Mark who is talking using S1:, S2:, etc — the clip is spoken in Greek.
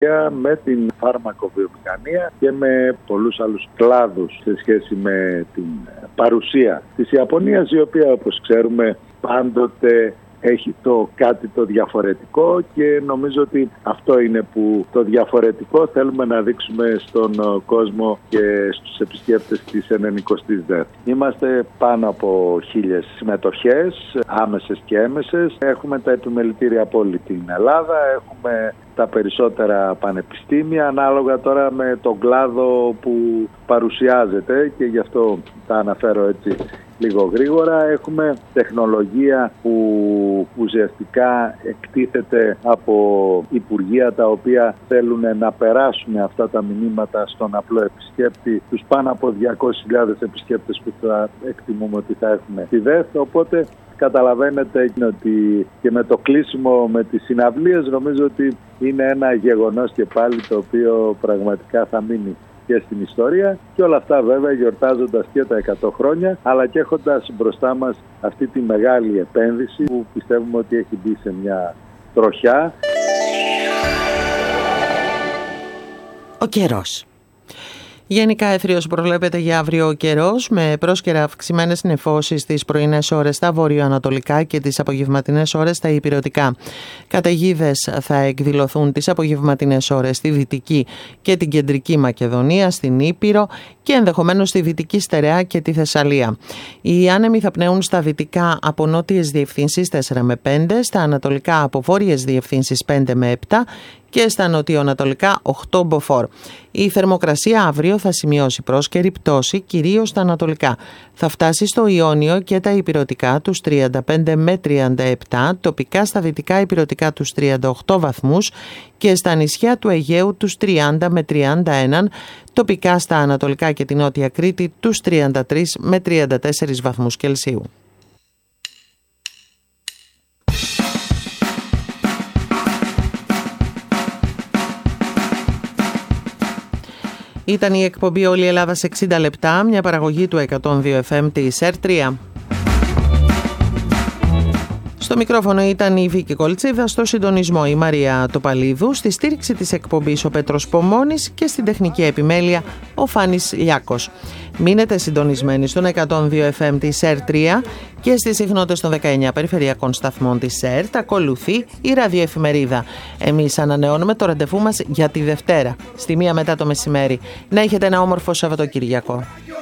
S1: με την φάρμακοβιομηχανία και με πολλούς άλλους κλάδους σε σχέση με την παρουσία της Ιαπωνίας, η οποία, όπως ξέρουμε, πάντοτε έχει κάτι το διαφορετικό, και νομίζω ότι αυτό είναι που το διαφορετικό θέλουμε να δείξουμε στον κόσμο και στους επισκέπτες της 90ης ΔΕΘ. Είμαστε πάνω από 1.000 συμμετοχές, άμεσες και έμεσες. Έχουμε τα επιμελητήρια από όλη την Ελλάδα, έχουμε τα περισσότερα πανεπιστήμια, ανάλογα τώρα με τον κλάδο που παρουσιάζεται, και γι' αυτό τα αναφέρω έτσι λίγο γρήγορα. Έχουμε τεχνολογία που ουσιαστικά εκτίθεται από υπουργεία τα οποία θέλουν να περάσουν αυτά τα μηνύματα στον απλό επισκέπτη, τους πάνω από 200.000 επισκέπτες που θα εκτιμούμε ότι θα έχουμε στη ΔΕΘ. Οπότε καταλαβαίνετε ότι και με το κλείσιμο με τις συναυλίες, νομίζω ότι είναι ένα γεγονός και πάλι το οποίο πραγματικά θα μείνει και στην ιστορία, και όλα αυτά βέβαια γιορτάζοντας και τα 100 χρόνια, αλλά και έχοντας μπροστά μας αυτή τη μεγάλη επένδυση που πιστεύουμε ότι έχει μπει σε μια τροχιά.
S2: Ο καιρός. Γενικά αιθρίως προβλέπεται για αύριο ο καιρός, με πρόσκαιρα αυξημένες νεφώσεις τις πρωινές ώρες στα βορειοανατολικά και τις απογευματινές ώρες στα ηπειρωτικά. Καταιγίδες θα εκδηλωθούν τις απογευματινές ώρες στη Δυτική και την Κεντρική Μακεδονία, στην Ήπειρο και ενδεχομένως στη Δυτική Στερεά και τη Θεσσαλία. Οι άνεμοι θα πνέουν στα δυτικά από νότιες διευθύνσεις 4 με 5, στα ανατολικά από βόρειες διευθύνσεις 5 με 7 και στα νοτιοανατολικά 8 μποφόρ. Η θερμοκρασία αύριο θα σημειώσει πρόσκαιρη πτώση, κυρίως στα ανατολικά. Θα φτάσει στο Ιόνιο και τα ηπειρωτικά τους 35 με 37, τοπικά στα δυτικά ηπειρωτικά τους 38 βαθμούς και στα νησιά του Αιγαίου τους 30 με 31, τοπικά στα ανατολικά και την Νότια Κρήτη τους 33 με 34 βαθμούς Κελσίου. Ήταν η εκπομπή «Όλη η Ελλάδα σε 60 λεπτά», μια παραγωγή του 102 FM της ΕΡΤ3. Στο μικρόφωνο ήταν η Βίκη Κολτσίδα, στο συντονισμό η Μαρία Τοπαλίδου, στη στήριξη της εκπομπής ο Πέτρος Πομώνης και στην τεχνική επιμέλεια ο Φάνης Λιάκος. Μείνετε συντονισμένοι στον 102 FM της ΕΡΤ3 και στις συχνότητες των 19 περιφερειακών σταθμών της ΕΡΤ ακολουθεί η ραδιοεφημερίδα. Εμείς ανανεώνουμε το ραντεβού μας για τη Δευτέρα, στη 1 μετά το μεσημέρι. Να έχετε ένα όμορφο Σαββατοκυριακό.